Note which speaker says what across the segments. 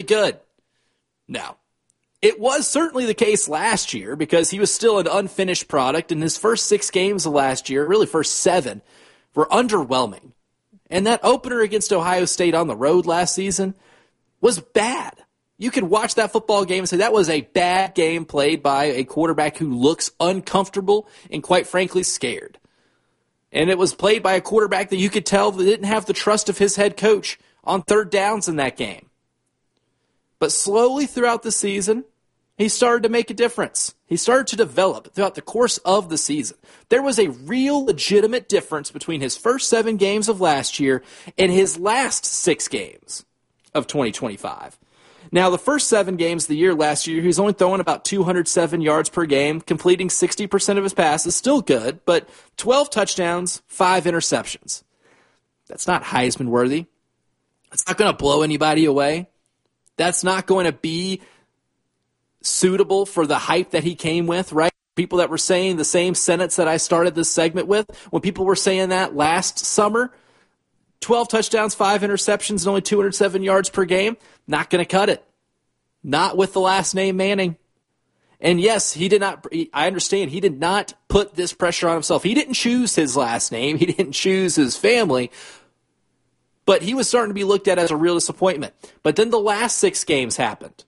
Speaker 1: good. No. It was certainly the case last year because he was still an unfinished product, and his first 6 games of last year, really first 7, were underwhelming. And that opener against Ohio State on the road last season was bad. You could watch that football game and say that was a bad game played by a quarterback who looks uncomfortable and, quite frankly, scared. And it was played by a quarterback that you could tell that didn't have the trust of his head coach on third downs in that game. But slowly throughout the season, he started to make a difference. He started to develop throughout the course of the season. There was a real legitimate difference between his first 7 games of last year and his last 6 games of 2025. Now, the first 7 games of the year last year, he was only throwing about 207 yards per game, completing 60% of his passes. Still good, but 12 touchdowns, 5 interceptions. That's not Heisman worthy. That's not going to blow anybody away. That's not going to be suitable for the hype that he came with, right? People that were saying the same sentence that I started this segment with, when people were saying that last summer, 12 touchdowns, 5 interceptions, and only 207 yards per game, not going to cut it. Not with the last name Manning. And yes, I understand, he did not put this pressure on himself. He didn't choose his last name. He didn't choose his family. But he was starting to be looked at as a real disappointment. But then the last 6 games happened.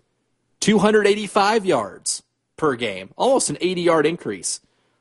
Speaker 1: 285 yards per game, almost an 80-yard increase.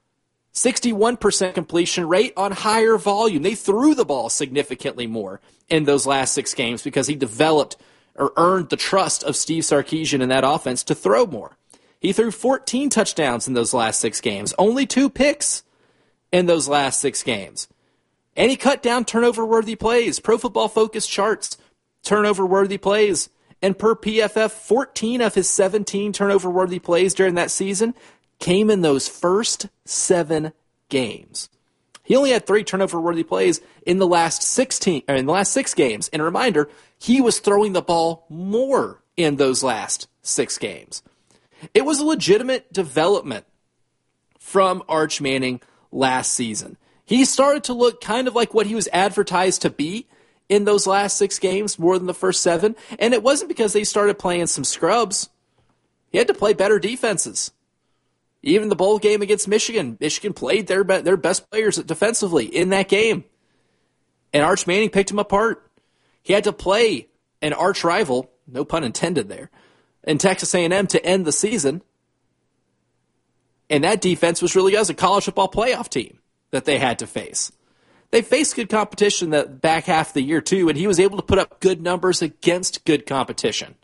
Speaker 1: 61% completion rate on higher volume. They threw the ball significantly more in those last 6 games because he developed or earned the trust of Steve Sarkisian in that offense to throw more. He threw 14 touchdowns in those last 6 games, only 2 picks in those last 6 games. And he cut down turnover-worthy plays. Pro Football Focus charts turnover-worthy plays. And per PFF, 14 of his 17 turnover-worthy plays during that season came in those first 7 games. He only had 3 turnover-worthy plays in the last 6 games. And a reminder, he was throwing the ball more in those last 6 games. It was a legitimate development from Arch Manning last season. He started to look kind of like what he was advertised to be in those last 6 games, more than the first 7. And it wasn't because they started playing some scrubs. He had to play better defenses. Even the bowl game against Michigan, Michigan played their best players defensively in that game. And Arch Manning picked him apart. He had to play an arch rival, no pun intended there, in Texas A&M to end the season. And that defense was really as a college football playoff team that they had to face. They faced good competition the back half of the year too, and he was able to put up good numbers against good competition.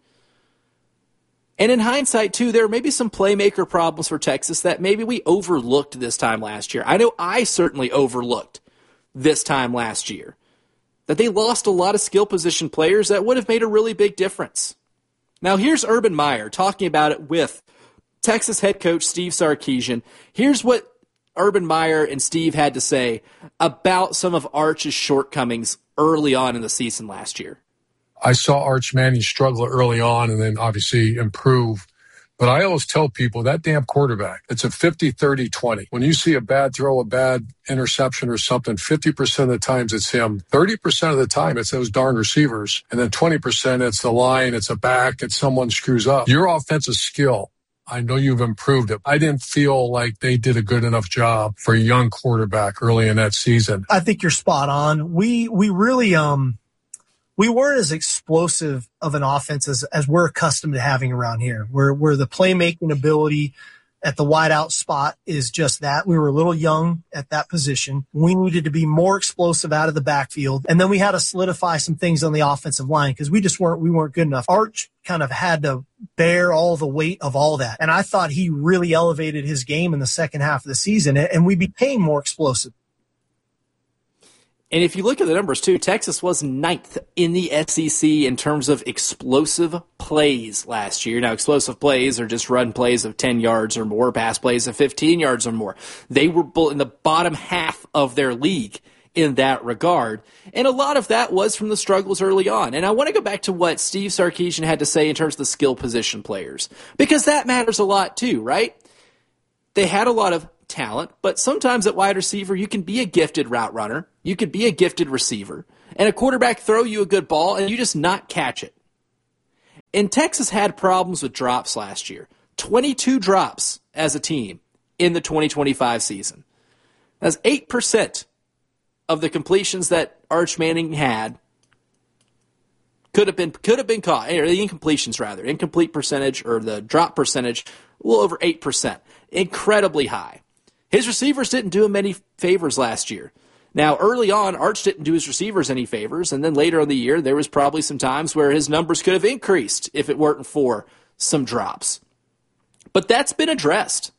Speaker 1: And in hindsight, too, there may be some playmaker problems for Texas that maybe we overlooked this time last year. I know I certainly overlooked this time last year. That they lost a lot of skill position players that would have made a really big difference. Now, here's Urban Meyer talking about it with Texas head coach Steve Sarkisian. Here's what Urban Meyer and Steve had to say about some of Arch's shortcomings early on in the season last year.
Speaker 2: I saw Arch Manning struggle early on and then obviously improve. But I always tell people that damn quarterback, it's a 50-30-20. When you see a bad throw, a bad interception or something, 50% of the times it's him. 30% of the time it's those darn receivers. And then 20% it's the line, it's a back, it's someone screws up. Your offensive skill, I know you've improved it. I didn't feel like they did a good enough job for a young quarterback early in that season.
Speaker 3: I think you're spot on. We really, we weren't as explosive of an offense as we're accustomed to having around here, where the playmaking ability at the wideout spot is just that. We were a little young at that position. We needed to be more explosive out of the backfield. And then we had to solidify some things on the offensive line because we weren't good enough. Arch kind of had to bear all the weight of all that. And I thought he really elevated his game in the second half of the season, and we became more explosive.
Speaker 1: And if you look at the numbers, too, Texas was 9th in the SEC in terms of explosive plays last year. Now, explosive plays are just run plays of 10 yards or more, pass plays of 15 yards or more. They were in the bottom half of their league in that regard. And a lot of that was from the struggles early on. And I want to go back to what Steve Sarkisian had to say in terms of the skill position players, because that matters a lot, too, right? They had a lot of talent, but sometimes at wide receiver, you can be a gifted route runner. You could be a gifted receiver. And a quarterback throw you a good ball and you just not catch it. And Texas had problems with drops last year. 22 drops as a team in the 2025 season. That's 8% of the completions that Arch Manning had could have been caught, or the incompletions rather, incomplete percentage or the drop percentage, a little over 8%. Incredibly high. His receivers didn't do him any favors last year. Now, early on, Arch didn't do his receivers any favors, and then later in the year, there was probably some times where his numbers could have increased if it weren't for some drops. But that's been addressed.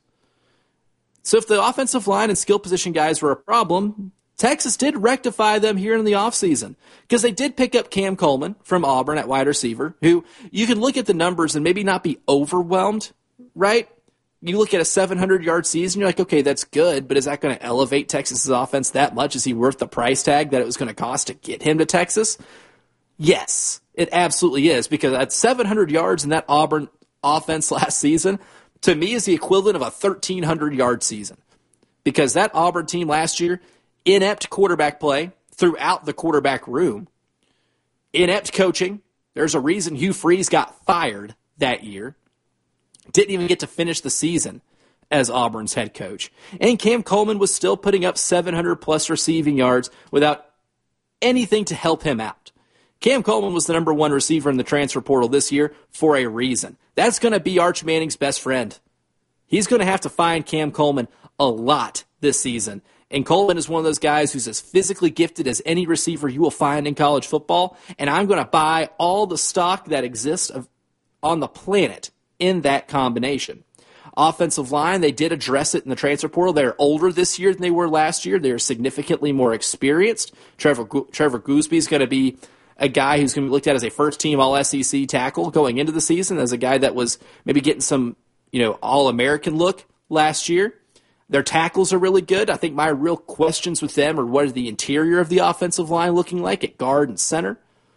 Speaker 1: So if the offensive line and skill position guys were a problem, Texas did rectify them here in the offseason because they did pick up Cam Coleman from Auburn at wide receiver, who you can look at the numbers and maybe not be overwhelmed, right? You look at a 700-yard season, you're like, okay, that's good, but is that going to elevate Texas's offense that much? Is he worth the price tag that it was going to cost to get him to Texas? Yes, it absolutely is, because at 700 yards in that Auburn offense last season, to me is the equivalent of a 1,300-yard season, because that Auburn team last year, inept quarterback play throughout the quarterback room, inept coaching. There's a reason Hugh Freeze got fired that year. Didn't even get to finish the season as Auburn's head coach. And Cam Coleman was still putting up 700-plus receiving yards without anything to help him out. Cam Coleman was the number one receiver in the transfer portal this year for a reason. That's going to be Arch Manning's best friend. He's going to have to find Cam Coleman a lot this season. And Coleman is one of those guys who's as physically gifted as any receiver you will find in college football. And I'm going to buy all the stock that exists on the planet in that combination. Offensive line, they did address it in the transfer portal. They're older this year than they were last year. They're significantly more experienced. Trevor Goosby is going to be a guy who's going to be looked at as a first-team All-SEC tackle going into the season, as a guy that was maybe getting some, All-American look last year. Their tackles are really good. I think my real questions with them are what is the interior of the offensive line looking like at guard and center.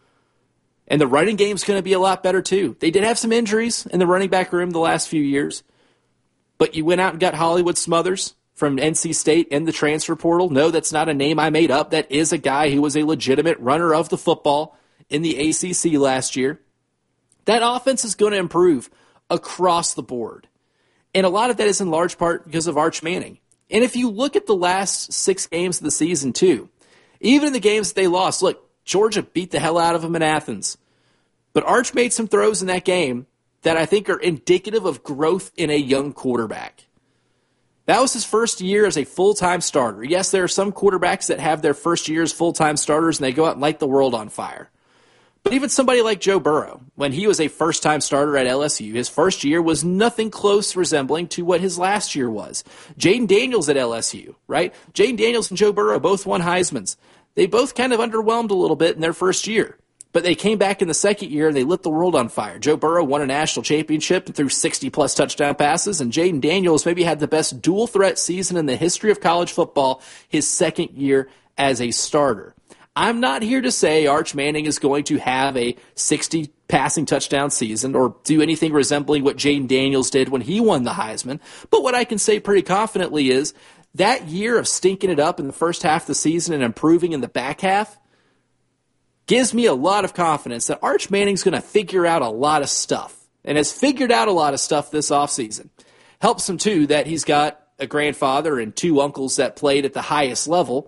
Speaker 1: And the running game's going to be a lot better, too. They did have some injuries in the running back room the last few years. But you went out and got Hollywood Smothers from NC State in the transfer portal. No, that's not a name I made up. That is a guy who was a legitimate runner of the football in the ACC last year. That offense is going to improve across the board. And a lot of that is in large part because of Arch Manning. And if you look at the last 6 games of the season, too, even in the games that they lost, look, Georgia beat the hell out of them in Athens. But Arch made some throws in that game that I think are indicative of growth in a young quarterback. That was his first year as a full-time starter. Yes, there are some quarterbacks that have their first year as full-time starters and they go out and light the world on fire. But even somebody like Joe Burrow, when he was a first-time starter at LSU, his first year was nothing close resembling to what his last year was. Jaden Daniels at LSU, right? Jaden Daniels and Joe Burrow both won Heismans. They both kind of underwhelmed a little bit in their first year. But they came back in the second year and they lit the world on fire. Joe Burrow won a national championship and threw 60-plus touchdown passes, and Jaden Daniels maybe had the best dual-threat season in the history of college football his second year as a starter. I'm not here to say Arch Manning is going to have a 60 passing touchdown season or do anything resembling what Jaden Daniels did when he won the Heisman. But what I can say pretty confidently is that year of stinking it up in the first half of the season and improving in the back half gives me a lot of confidence that Arch Manning's going to figure out a lot of stuff and has figured out a lot of stuff this offseason. Helps him, too, that he's got a grandfather and 2 uncles that played at the highest level.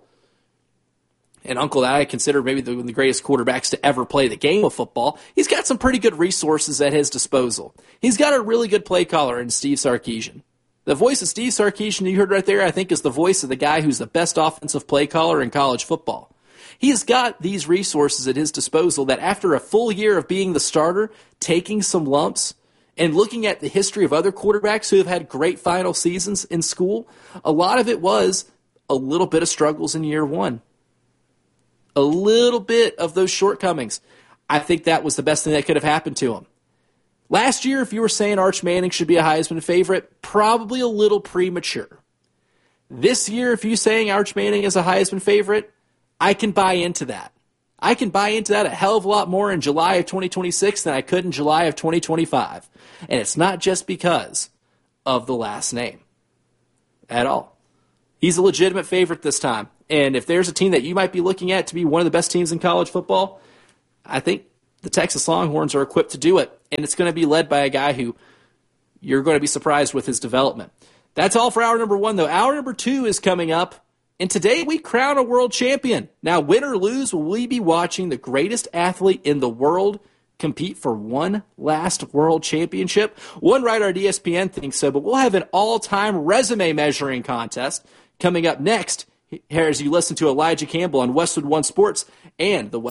Speaker 1: An uncle that I consider maybe one of the greatest quarterbacks to ever play the game of football. He's got some pretty good resources at his disposal. He's got a really good play caller in Steve Sarkisian. The voice of Steve Sarkisian you heard right there, I think, is the voice of the guy who's the best offensive play caller in college football. He's got these resources at his disposal that after a full year of being the starter, taking some lumps, and looking at the history of other quarterbacks who have had great final seasons in school, a lot of it was a little bit of struggles in year one. A little bit of those shortcomings. I think that was the best thing that could have happened to him. Last year, if you were saying Arch Manning should be a Heisman favorite, probably a little premature. This year, if you're saying Arch Manning is a Heisman favorite, I can buy into that. I can buy into that a hell of a lot more in July of 2026 than I could in July of 2025. And it's not just because of the last name at all. He's a legitimate favorite this time. And if there's a team that you might be looking at to be one of the best teams in college football, I think the Texas Longhorns are equipped to do it. and it's going to be led by a guy who you're going to be surprised with his development. That's all for hour number 1, though. Hour number 2 is coming up, and today we crown a world champion. Now, win or lose, will we be watching the greatest athlete in the world compete for one last world championship? One writer at ESPN thinks so, but we'll have an all-time resume measuring contest coming up next here as you listen to Elijah Campbell on Westwood One Sports and the